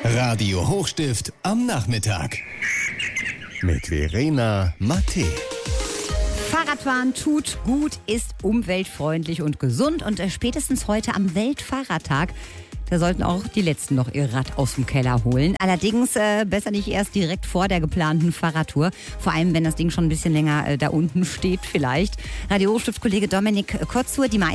Radio Hochstift am Nachmittag. Mit Verena Mattei. Fahrradfahren tut gut, ist umweltfreundlich und gesund. Und spätestens heute am Weltfahrradtag, da sollten auch die Letzten noch ihr Rad aus dem Keller holen. Allerdings besser nicht erst direkt vor der geplanten Fahrradtour. Vor allem, wenn das Ding schon ein bisschen länger da unten steht vielleicht. Radio Hochstift-Kollege Dominik Kotzur, die